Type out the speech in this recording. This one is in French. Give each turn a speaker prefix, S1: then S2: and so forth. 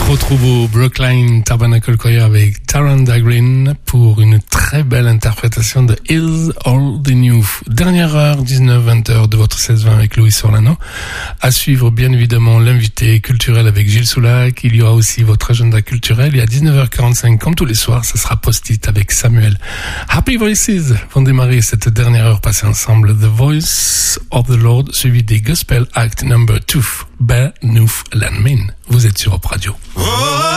S1: retrouve au Brookline Tabernacle Choir avec Taron Dahlgren pour une très belle interprétation de Is All the New. Dernière heure, 19-20 heures de votre 16-20 avec Louis Orlano. À suivre, bien évidemment, l'invité culturel avec Gilles Soulac. Il y aura aussi votre agenda culturel. Et à 19h45, comme tous les soirs, ça sera Post-it avec Samuel. Happy Voices vont démarrer cette dernière heure passée ensemble. The Voice of the Lord, suivi des Gospel Act No. 2, Bear Newf Landmin. Vous êtes sur Hop Radio.
S2: Oh!